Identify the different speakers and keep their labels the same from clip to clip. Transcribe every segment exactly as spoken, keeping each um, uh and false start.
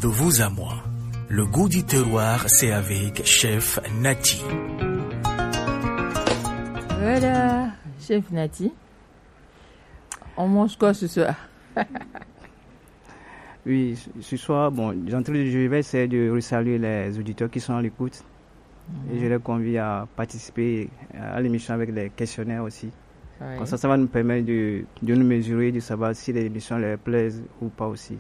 Speaker 1: De vous à moi, le goût du terroir, c'est avec Chef Nati.
Speaker 2: Voilà, Chef Nati. On mange quoi ce soir?
Speaker 3: Oui, ce soir, bon, d'entrée de jeu, je vais essayer de saluer les auditeurs qui sont à l'écoute. Mmh. Et je les convie à participer à l'émission avec les questionnaires aussi. Oui. Comme ça, ça va nous permettre de, de nous mesurer, de savoir si l'émission leur plaise ou pas aussi.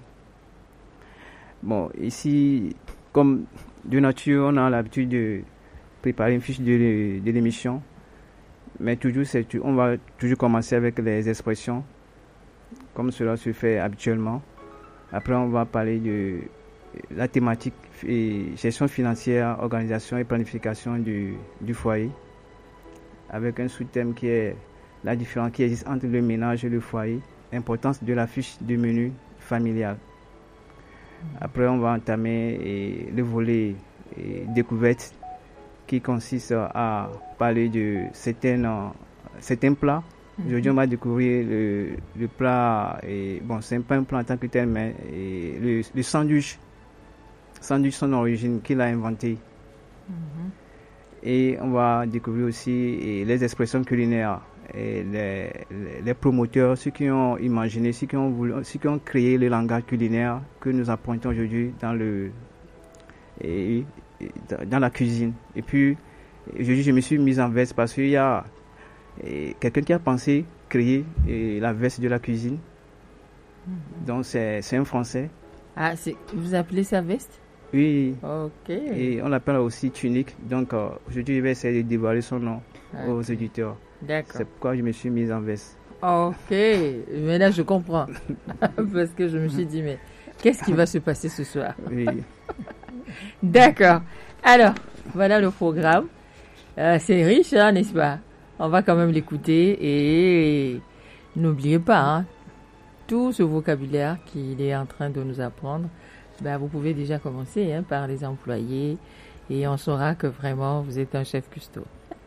Speaker 3: Bon, ici, comme de nature, on a l'habitude de préparer une fiche de, de l'émission. Mais toujours, c'est, on va toujours commencer avec les expressions, comme cela se fait habituellement. Après, on va parler de la thématique et gestion financière, organisation et planification du, du foyer, avec un sous-thème qui est la différence qui existe entre le ménage et le foyer, importance de la fiche de menu familial. Après, on va entamer et, le volet et, découverte qui consiste à parler de certains, euh, certains plats. Mm-hmm. Aujourd'hui, on va découvrir le, le plat, et, bon, c'est pas un plat en tant que tel, mais et, le, le sandwich, sandwich son origine, qu'il a inventé. Mm-hmm. Et on va découvrir aussi et, les expressions culinaires, et les, les, les promoteurs, ceux qui ont imaginé, ceux qui ont, voulu, ceux qui ont créé le langage culinaire que nous apprentons aujourd'hui dans, le, et, et, dans la cuisine. Et puis, aujourd'hui, je me suis mise en veste parce qu'il y a et quelqu'un qui a pensé créer et, la veste de la cuisine. Mmh. Donc c'est, c'est un Français.
Speaker 2: Ah, c'est, vous appelez ça veste?
Speaker 3: Oui.
Speaker 2: Ok.
Speaker 3: Et on l'appelle aussi tunique. Donc euh, aujourd'hui je vais essayer de dévoiler son nom okay. aux auditeurs.
Speaker 2: D'accord.
Speaker 3: C'est pourquoi je me suis mise en veste.
Speaker 2: Ok. Mais là je comprends. Parce que je me suis dit mais qu'est-ce qui va se passer ce soir?
Speaker 3: Oui.
Speaker 2: D'accord. Alors, voilà le programme. Euh, c'est riche, hein, n'est-ce pas? On va quand même l'écouter et n'oubliez pas, hein, tout ce vocabulaire qu'il est en train de nous apprendre, ben, vous pouvez déjà commencer hein, par les employés et on saura que vraiment vous êtes un chef cuistot.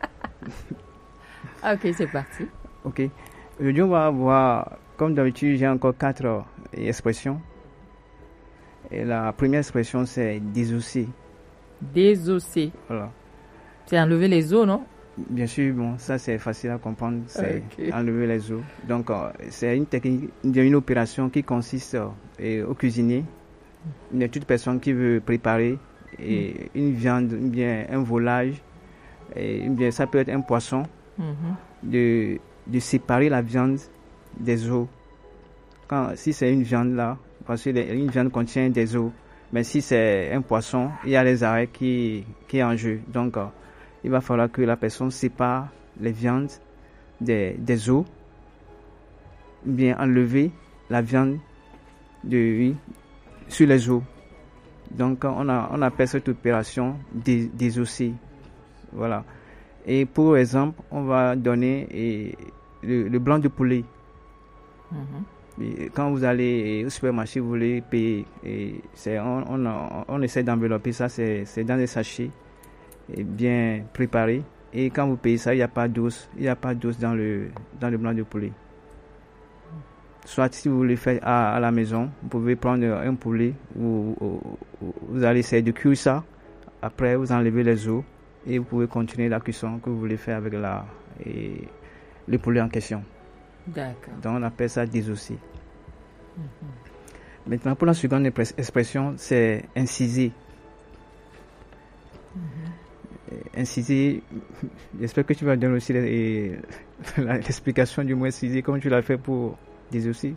Speaker 2: Ok, c'est parti.
Speaker 3: Ok. Aujourd'hui, on va voir, comme d'habitude, j'ai encore quatre expressions. Et la première expression, c'est désosser.
Speaker 2: Désosser.
Speaker 3: Voilà.
Speaker 2: C'est enlever les os, non?
Speaker 3: Bien sûr, bon, ça c'est facile à comprendre, c'est
Speaker 2: okay.
Speaker 3: enlever les os. Donc, euh, c'est une technique, une opération qui consiste euh, au cuisinier, une toute personne qui veut préparer et mm. une viande, bien un volaille, et bien ça peut être un poisson, mm-hmm. de, de séparer la viande des os. Quand, si c'est une viande là, parce que les, une viande contient des os, mais si c'est un poisson, il y a les arrêts qui, qui est en jeu. Donc, euh, il va falloir que la personne sépare les viandes des, des os, bien enlever la viande de, oui, sur les os. Donc, on, a, on appelle cette opération dé, désosser. Voilà. Et pour exemple, on va donner et, le, le blanc de poulet. Mm-hmm. Et quand vous allez au supermarché, vous voulez payer, et c'est, on, on, on essaie d'envelopper ça, c'est, c'est dans des sachets. Et bien préparé, et quand vous payez ça, il n'y a pas d'os, il n'y a pas d'os dans le, dans le blanc de poulet. Soit si vous voulez faire à, à la maison, vous pouvez prendre un poulet, vous, vous allez essayer de cuire ça, après vous enlevez les os et vous pouvez continuer la cuisson que vous voulez faire avec la, et le poulet en question.
Speaker 2: D'accord.
Speaker 3: Donc on appelle ça désosser. Mm-hmm. Maintenant pour la seconde expression, c'est inciser. Mm-hmm. Inciser, j'espère que tu vas donner aussi l'explication du mot inciser comme tu l'as fait pour désosser.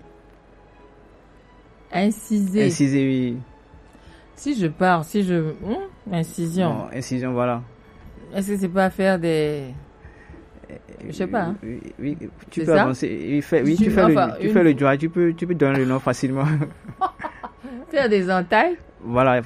Speaker 2: Inciser.
Speaker 3: Inciser, oui.
Speaker 2: Si je pars, si je... Hum, incision.
Speaker 3: Non, incision, voilà.
Speaker 2: Est-ce que c'est pas faire des... Je sais pas. Hein.
Speaker 3: Oui, oui, tu
Speaker 2: c'est
Speaker 3: peux
Speaker 2: ça?
Speaker 3: avancer. Oui, fait, oui tu, fais, enfin, le, tu une... fais le doigt, tu peux, tu peux donner le nom facilement.
Speaker 2: Faire des entailles.
Speaker 3: Voilà.